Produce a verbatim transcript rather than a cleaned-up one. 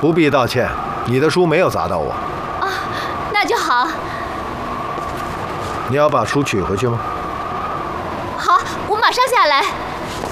不必道歉，你的书没有砸到我。 啊，那就好。 你要把书取回去吗？ 好，我马上下来。